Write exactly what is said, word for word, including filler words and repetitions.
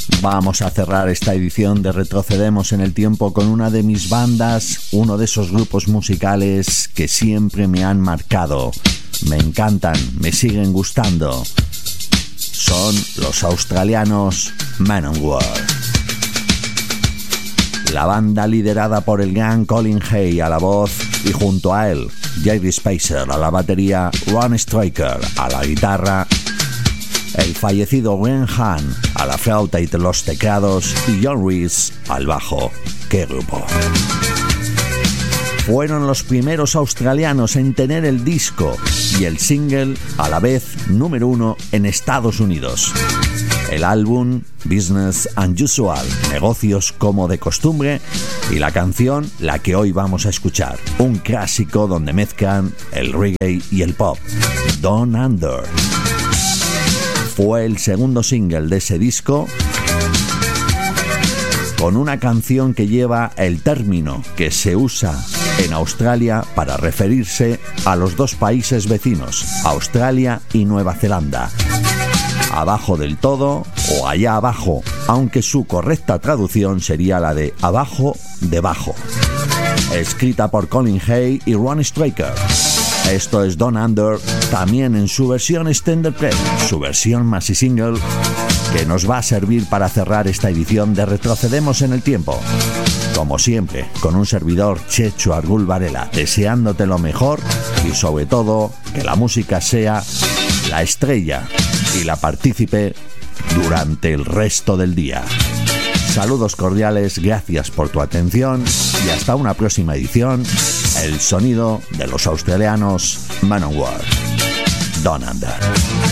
Vamos a cerrar esta edición de Retrocedemos en el Tiempo con una de mis bandas, uno de esos grupos musicales que siempre me han marcado. Me encantan, me siguen gustando. Son los australianos Manowar. La banda liderada por el gran Colin Hay a la voz y junto a él Jerry Spacer a la batería, Ron Striker a la guitarra, el fallecido Ren Han a la flauta y los teclados y John Reese al bajo. ¡Qué grupo! Fueron los primeros australianos en tener el disco y el single a la vez número uno en Estados Unidos. El álbum Business Unusual, negocios como de costumbre, y la canción, la que hoy vamos a escuchar, un clásico donde mezclan el reggae y el pop, Down Under. Fue el segundo single de ese disco, con una canción que lleva el término que se usa en Australia para referirse a los dos países vecinos, Australia y Nueva Zelanda. Abajo del todo o allá abajo, aunque su correcta traducción sería la de abajo debajo. Escrita por Colin Hay y Ron Striker. Esto es Down Under, también en su versión extended play, su versión maxi single, que nos va a servir para cerrar esta edición de Retrocedemos en el Tiempo. Como siempre, con un servidor, Checho Argul Varela, deseándote lo mejor y sobre todo que la música sea la estrella y la partícipe durante el resto del día. Saludos cordiales, gracias por tu atención y hasta una próxima edición. El sonido de los australianos Manowar, Down Under.